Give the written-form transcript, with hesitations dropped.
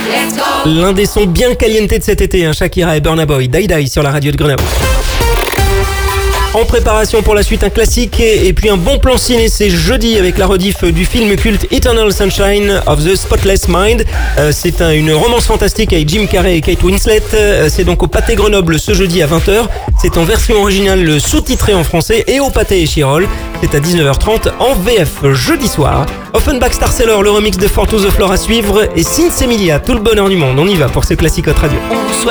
L'un des sons bien caliente de cet été, Shakira et Burna Boy, Die Die sur la radio de Grenoble. En préparation pour la suite, un classique et puis un bon plan ciné, c'est jeudi avec la rediff du film culte Eternal Sunshine of the Spotless Mind. C'est une romance fantastique avec Jim Carrey et Kate Winslet. C'est donc au Pâté Grenoble ce jeudi à 20h. C'est en version originale sous-titrée en français et au Pâté Échirol. C'est à 19h30 en VF jeudi soir. Offenbach Star Sailor, le remix de For to the Floor à suivre et Sins Emilia, tout le bonheur du monde. On y va pour ce classique Hot Radio.